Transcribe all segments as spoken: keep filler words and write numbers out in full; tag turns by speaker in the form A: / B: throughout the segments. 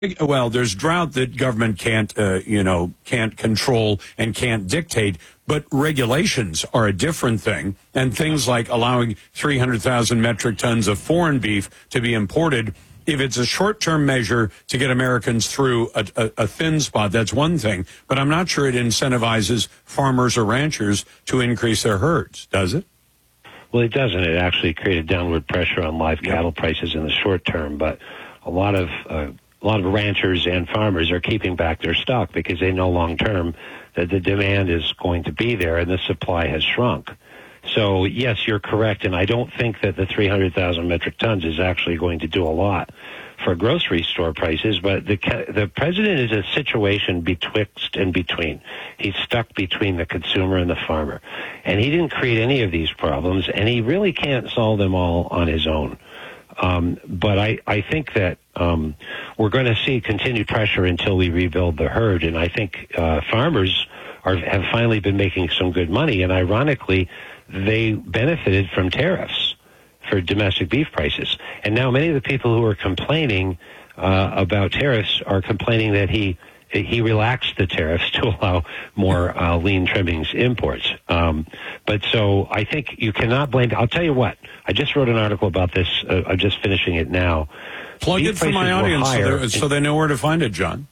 A: Well, there's drought that government can't, uh, you know, can't control and can't dictate, but regulations are a different thing. And things like allowing three hundred thousand metric tons of foreign beef to be imported, if it's a short-term measure to get Americans through a, a, a thin spot, that's one thing. But I'm not sure it incentivizes farmers or ranchers to increase their herds, does it?
B: Well, it doesn't. It actually created downward pressure on live cattle yep. prices in the short term, but a lot of uh, a lot of ranchers and farmers are keeping back their stock because they know long term that the demand is going to be there and the supply has shrunk. So, yes, you're correct, and I don't think that the three hundred thousand metric tons is actually going to do a lot for grocery store prices, but the the president is a situation betwixt and between. He's stuck between the consumer and the farmer, and he didn't create any of these problems, and he really can't solve them all on his own. Um, but I, I think that um, we're going to see continued pressure until we rebuild the herd, and I think uh, farmers are, have finally been making some good money, and ironically, they benefited from tariffs for domestic beef prices. And now many of the people who are complaining uh, about tariffs are complaining that he he relaxed the tariffs to allow more uh, lean trimmings imports. Um, but so I think you cannot blame. I'll tell you what. I just wrote an article about this. Uh, I'm just finishing it now.
A: Plug it for my audience so, so they know where to find it, John.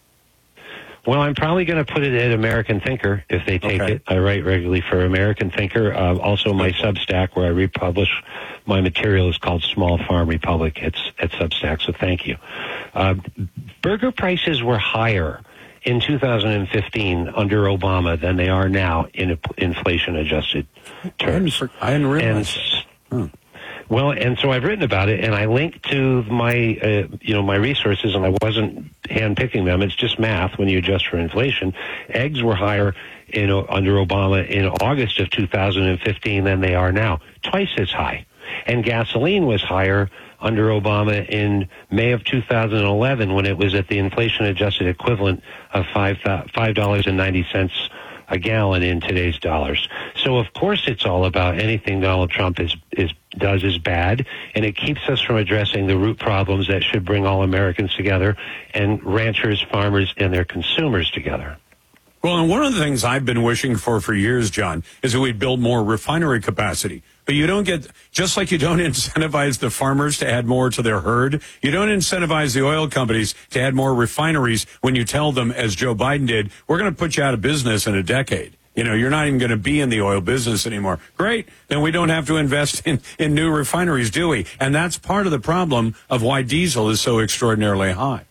B: Well, I'm probably going to put it at American Thinker if they take
A: okay.
B: it. I write regularly for American Thinker. Uh, also, my Substack, where I republish my material, is called Small Farm Republic. It's at Substack, so thank you. Uh, burger prices were higher in two thousand fifteen under Obama than they are now in inflation-adjusted terms.
A: I didn't realize
B: and, that. Well, and so I've written about it, and I linked to my, uh, you know, my resources, and I wasn't handpicking them. It's just math when you adjust for inflation. Eggs were higher in, under Obama in August of two thousand fifteen than they are now, twice as high. And gasoline was higher under Obama in May of two thousand eleven when it was at the inflation-adjusted equivalent of five dollars and ninety cents a gallon in today's dollars. So, of course, it's all about anything Donald Trump is, is does is bad, and it keeps us from addressing the root problems that should bring all Americans together and ranchers, farmers, and their consumers together.
A: Well, and one of the things I've been wishing for for years, John, is that we'd build more refinery capacity. But you don't get, just like you don't incentivize the farmers to add more to their herd, you don't incentivize the oil companies to add more refineries when you tell them, as Joe Biden did, we're going to put you out of business in a decade. You know, you're not even going to be in the oil business anymore. Great. Then we don't have to invest in, in new refineries, do we? And that's part of the problem of why diesel is so extraordinarily high.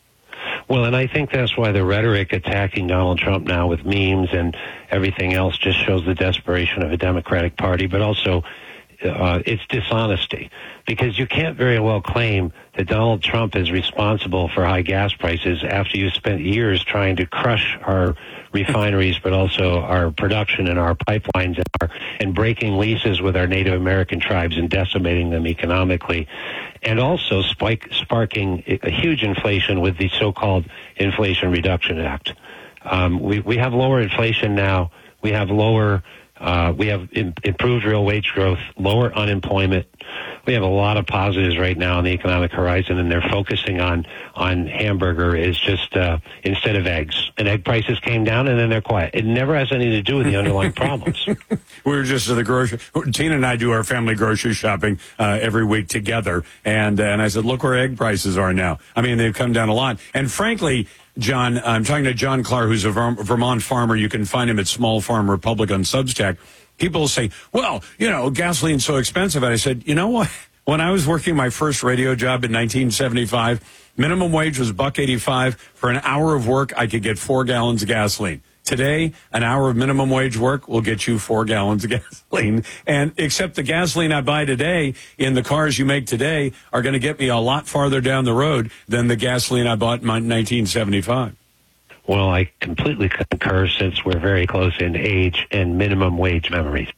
B: Well, and I think that's why the rhetoric attacking Donald Trump now with memes and everything else just shows the desperation of a Democratic Party, but also uh, it's dishonesty. Because you can't very well claim that Donald Trump is responsible for high gas prices after you spent years trying to crush our refineries, but also our production and our pipelines and, our, and breaking leases with our Native American tribes and decimating them economically, and also spike, sparking a huge inflation with the so-called Inflation Reduction Act. Um, we, we have lower inflation now. We have lower, uh, we have im- improved real wage growth, lower unemployment. We have a lot of positives right now on the economic horizon, and they're focusing on on hamburger is just uh, instead of eggs. And egg prices came down, and then they're quiet. It never has anything to do with the underlying problems.
A: We were just at the grocery. Tina and I do our family grocery shopping uh, every week together, and uh, and I said, look where egg prices are now. I mean, they've come down a lot. And frankly, John, I'm talking to John Clark, who's a Vermont farmer. You can find him at Small Farm Republic on Substack. People say, well, you know, gasoline's so expensive. And I said, you know what? When I was working my first radio job in nineteen seventy-five, minimum wage was a buck eighty-five. For an hour of work, I could get four gallons of gasoline. Today, an hour of minimum wage work will get you four gallons of gasoline. And except the gasoline I buy today in the cars you make today are going to get me a lot farther down the road than the gasoline I bought in nineteen seventy-five.
B: Well, I completely concur since we're very close in age and minimum wage memories.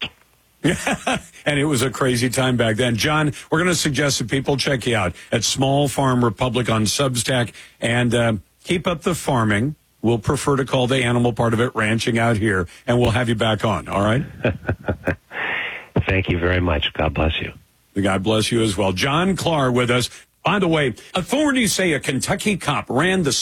A: And it was a crazy time back then. John, we're going to suggest that people check you out at Small Farm Republic on Substack and uh, keep up the farming. We'll prefer to call the animal part of it ranching out here, and we'll have you back on, all right?
B: Thank you very much. God bless you.
A: God bless you as well. John Clark with us. By the way, authorities say a Kentucky cop ran the